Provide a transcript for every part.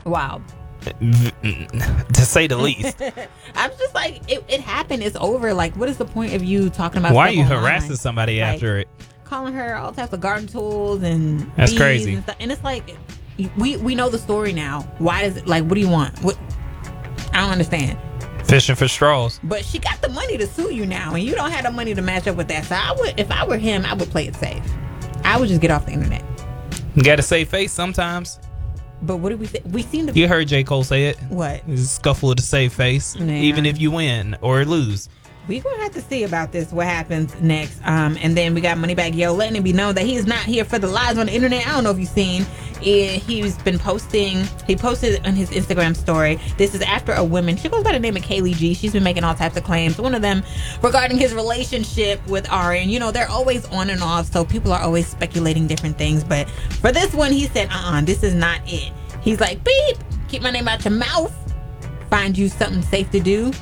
Wow. To say the least. I'm just like, it happened. It's over. Like, what is the point of you talking about? Why are stuff you online? harassing somebody Like, after it? calling her all types of garden tools and That's bees crazy. and stuff. And it's like, we know the story now. Why does it, like, what do you want? What? I don't understand. Fishing for straws. But she got the money to sue you now, and you don't have the money to match up with that. So I would, if I were him, I would play it safe. I would just get off the internet. You gotta save face sometimes. But what did we say? We seem to. You heard J. Cole say it. What? It's a scuffle to save face, Yeah. even if you win or lose. We're going to have to see about this, what happens next. And then we got Moneybagg Yo letting it be known that he is not here for the lies on the internet. I don't know if you've seen. He's been posting. He posted on his Instagram story. This is after a woman. She goes by the name of Kaylee G. She's been making all types of claims. One of them regarding his relationship with Ari. And, you know, they're always on and off. So people are always speculating different things. But for this one, he said, this is not it. He's like, beep, keep my name out your mouth. Find you something safe to do.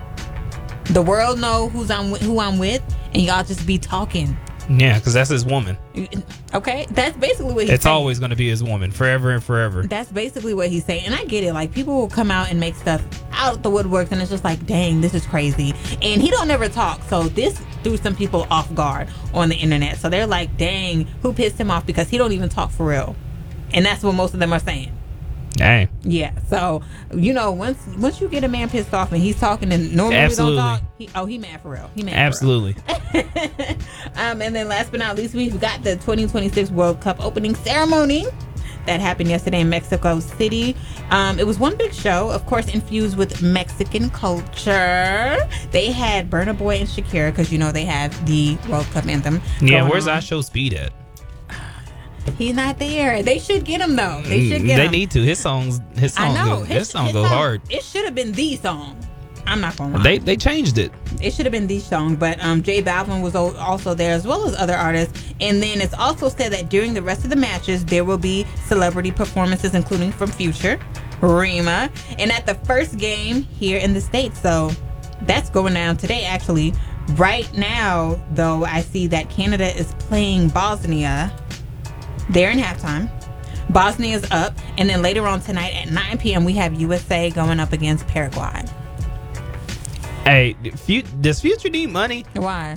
The world know who I'm with, and y'all just be talking. Yeah, because that's his woman. Okay, that's basically what he's saying. It's always going to be his woman, forever and forever. That's basically what he's saying. And I get it. Like, people will come out and make stuff out the woodworks, and it's just like, dang, this is crazy. And he don't ever talk. So this threw some people off guard on the internet. So they're like, dang, who pissed him off? Because he don't even talk for real. And that's what most of them are saying. Dang. Yeah, so you know, once you get a man pissed off and he's talking and normally Absolutely. don't talk, he mad for real. He mad Absolutely. for real. And then last but not least, we've got the 2026 World Cup opening ceremony that happened yesterday in Mexico City. It was one big show, of course, infused with Mexican culture. They had Burna Boy and Shakira because you know they have the World Cup anthem. Yeah, where's on. I Show Speed at? He's not there. They should get him though. They should get They him. need to. His songs I know. his song go hard. It should have been the song. I'm not gonna lie. They changed it. It should have been the song, but J Balvin was also there as well as other artists. And then it's also said that during the rest of the matches there will be celebrity performances, including from Future, Rema, and at the first game here in the States. So that's going down today, actually. Right now, though, I see that Canada is playing Bosnia. They're in halftime. Bosnia's up, and then later on tonight at 9 p.m. we have USA going up against Paraguay. Hey, does Future need money? Why?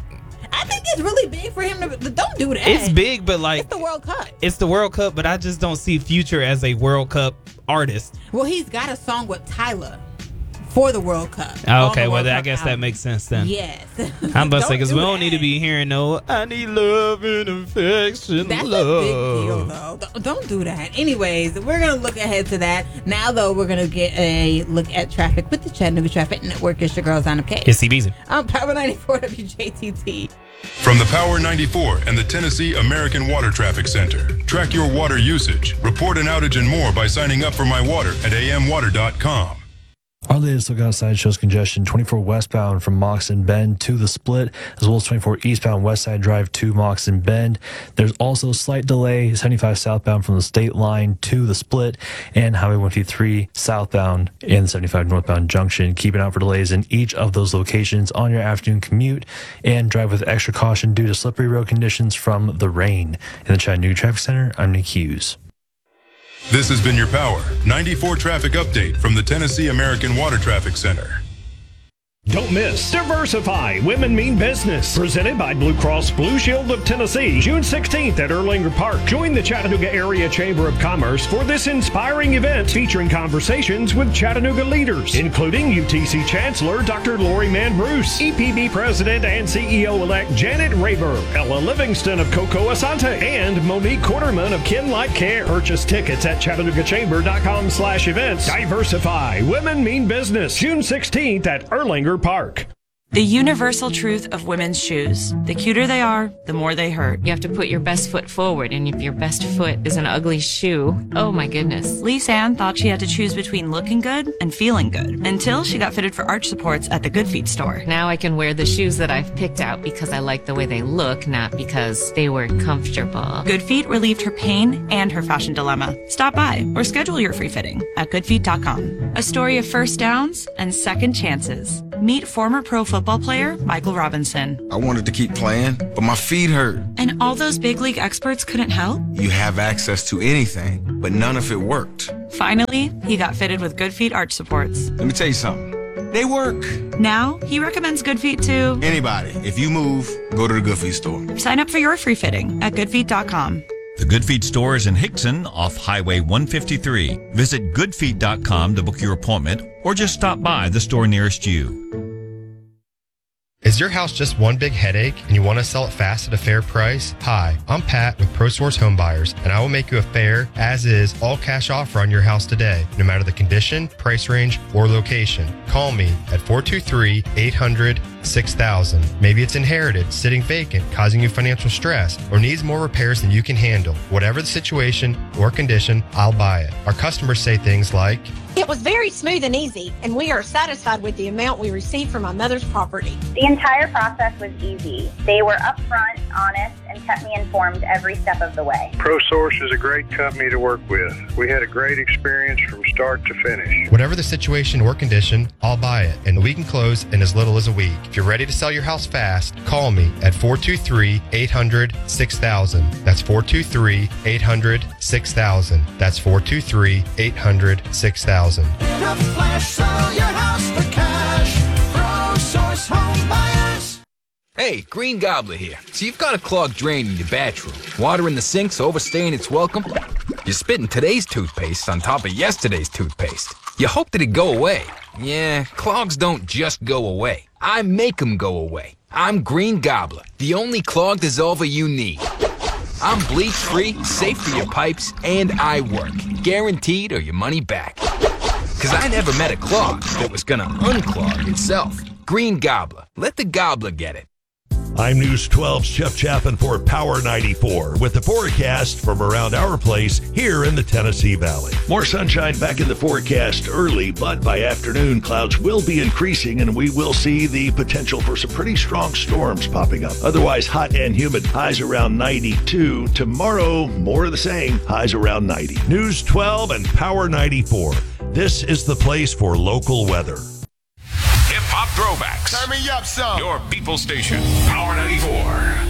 I think it's really big for him to. Don't do that. It's big, but like It's the World Cup. It's the World Cup, but I just don't see Future as a World Cup artist. Well, he's got a song with Tyler for the World Cup. Oh, okay, well, I guess that makes sense then. Yes. I'm about to say, because we don't that. need to be hearing no, I need love and affection. That's love. a big deal, though. Don't do that. Anyways, we're going to look ahead to that. Now, though, we're going to get a look at traffic with the Chattanooga Traffic Network. It's your girl, Zana K. It's CBZ. I'm Power 94 WJTT. From the Power 94 and the Tennessee American Water Traffic Center. Track your water usage, report an outage and more by signing up for My Water at amwater.com. Our latest look outside shows congestion 24 westbound from Moxon Bend to the Split, as well as 24 eastbound Westside Drive to Moxon Bend. There's also a slight delay 75 southbound from the state line to the Split, and Highway 153 southbound and 75 northbound junction. Keep an eye out for delays in each of those locations on your afternoon commute, and drive with extra caution due to slippery road conditions from the rain. In the Chattanooga Traffic Center, I'm Nick Hughes. This has been your Power 94 traffic update from the Tennessee American Water Traffic Center. Don't miss Diversify Women Mean Business, presented by Blue Cross Blue Shield of Tennessee, June 16th at Erlanger Park. Join the Chattanooga Area Chamber of Commerce for this inspiring event featuring conversations with Chattanooga leaders, including UTC Chancellor Dr. Lori Mann Bruce, EPB President and CEO-elect Janet Rayburn, Ella Livingston of Coco Asante, and Monique Quarterman of Ken Light Care. Purchase tickets at ChattanoogaChamber.com/events. Diversify Women Mean Business, June 16th at Erlanger Park. The universal truth of women's shoes. The cuter they are, the more they hurt. You have to put your best foot forward, and if your best foot is an ugly shoe, oh my goodness. Lise Ann thought she had to choose between looking good and feeling good until she got fitted for arch supports at the Good Feet store. Now I can wear the shoes that I've picked out because I like the way they look, not because they were comfortable. Good Feet relieved her pain and her fashion dilemma. Stop by or schedule your free fitting at goodfeet.com. A story of first downs and second chances. Meet former pro football player Michael Robinson. I wanted to keep playing, but my feet hurt. And all those big league experts couldn't help? You have access to anything, but none of it worked. Finally, he got fitted with Good Feet arch supports. Let me tell you something. They work. Now, he recommends Good Feet to anybody. If you move, go to the Good Feet store. Sign up for your free fitting at goodfeet.com. The Good Feet store is in Hickson off Highway 153. Visit goodfeet.com to book your appointment or just stop by the store nearest you. Is your house just one big headache and you want to sell it fast at a fair price? Hi, I'm Pat with ProSource Home Buyers, and I will make you a fair, as-is, all-cash offer on your house today, no matter the condition, price range, or location. Call me at 423-800-6000. Maybe it's inherited, sitting vacant, causing you financial stress, or needs more repairs than you can handle. Whatever the situation or condition, I'll buy it. Our customers say things like, "It was very smooth and easy, and we are satisfied with the amount we received from my mother's property." The entire process was easy. They were upfront, honest, and kept me informed every step of the way. ProSource is a great company to work with. We had a great experience from start to finish. Whatever the situation or condition, I'll buy it, and we can close in as little as a week. If you're ready to sell your house fast, call me at 423-800-6000. That's 423-800-6000. That's 423-800-6000. Hey, Green Gobbler here. So you've got a clogged drain in your bathroom. Water in the sink's overstaying its welcome. You're spitting today's toothpaste on top of yesterday's toothpaste. You hope that it go away. Yeah, clogs don't just go away. I make them go away. I'm Green Gobbler, the only clog dissolver you need. I'm bleach-free, safe for your pipes, and I work. Guaranteed or your money back. Because I never met a clog that was gonna unclog itself. Green Gobbler. Let the gobbler get it. I'm News 12's Jeff Chapin for Power 94 with the forecast from around our place here in the Tennessee Valley. More sunshine back in the forecast early, but by afternoon, clouds will be increasing and we will see the potential for some pretty strong storms popping up. Otherwise, hot and humid, highs around 92. Tomorrow, more of the same, highs around 90. News 12 and Power 94. This is the place for local weather. Hip-hop throwbacks. Turn me up some. Your people station, Power 94.